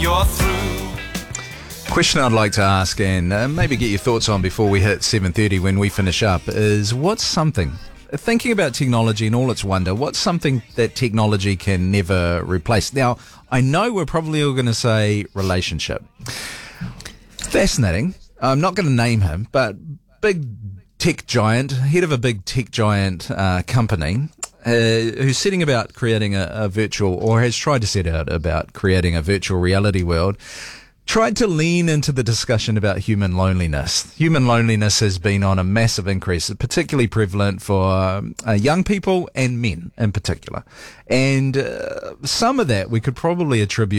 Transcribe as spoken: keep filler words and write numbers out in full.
You're through. Question I'd like to ask and uh, maybe get your thoughts on before we hit seven thirty when we finish up is what's something, thinking about technology and all its wonder, what's something that technology can never replace? Now, I know we're probably all going to say relationship. Fascinating. I'm not going to name him, but big tech giant, head of a big tech giant uh, company, uh, who's setting about creating a, a virtual, or has tried to set out about creating a virtual reality world, tried to lean into the discussion about human loneliness. Human loneliness has been on a massive increase, particularly prevalent for um, uh, young people and men in particular. And uh, some of that we could probably attribute